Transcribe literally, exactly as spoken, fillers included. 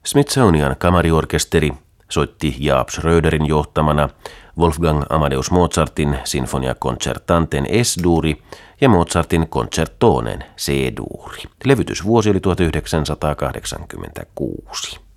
Smithsonian kamariorkesteri soitti Jaap Schröderin johtamana Wolfgang Amadeus Mozartin Sinfonia Concertanten S-duuri ja Mozartin Concertonen C-duuri. Levytysvuosi oli tuhatyhdeksänsataakahdeksankymmentäkuusi.